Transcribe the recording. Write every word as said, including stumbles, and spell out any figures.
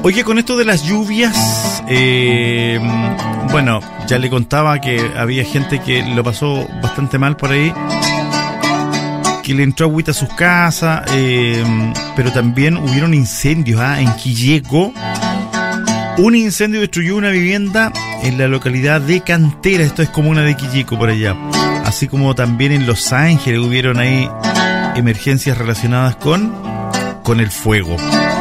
Oye, con esto de las lluvias, eh, bueno, ya le contaba que había gente que lo pasó bastante mal por ahí, que le entró agüita a sus casas, eh, pero también hubieron incendios ¿ah? en Quilleco. Un incendio destruyó una vivienda en la localidad de Cantera, esto es comuna de Quilleco por allá. Así como también en Los Ángeles hubieron ahí emergencias relacionadas con, con el fuego.